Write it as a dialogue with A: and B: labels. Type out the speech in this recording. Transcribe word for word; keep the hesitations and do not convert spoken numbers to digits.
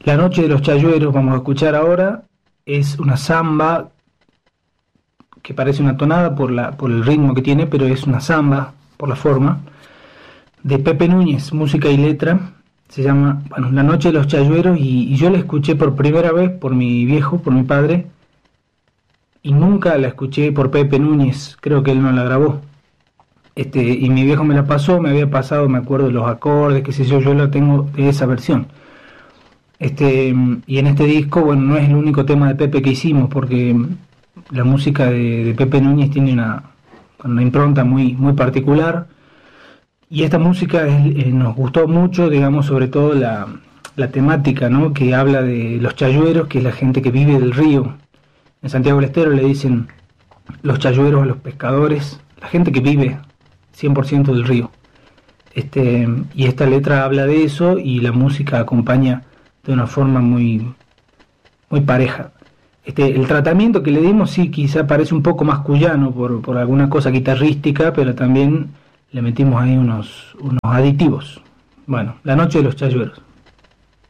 A: La noche de los chayueros, vamos a escuchar ahora, es una samba que parece una tonada por, la, por el ritmo que tiene, pero es una samba por la forma, de Pepe Núñez, música y letra. Se llama, bueno, La noche de los chayueros, y, y yo la escuché por primera vez por mi viejo, por mi padre, y nunca la escuché por Pepe Núñez, creo que él no la grabó. Este, y mi viejo me la pasó, me había pasado, me acuerdo de los acordes, qué sé yo, yo la tengo de esa versión. Este, y en este disco, bueno, no es el único tema de Pepe que hicimos, porque la música de, de Pepe Núñez tiene una, una impronta muy, muy particular, y esta música es, eh, nos gustó mucho, digamos, sobre todo la, la temática, ¿no?, que habla de los chayueros, que es la gente que vive del río. En Santiago del Estero le dicen los chayueros a los pescadores, la gente que vive cien por ciento del río. Este, y esta letra habla de eso, y la música acompaña de una forma muy, muy pareja. Este, el tratamiento que le dimos, sí, quizá parece un poco más cuyano por, por alguna cosa guitarrística, pero también le metimos ahí unos, unos aditivos. Bueno, La noche de los chayueros.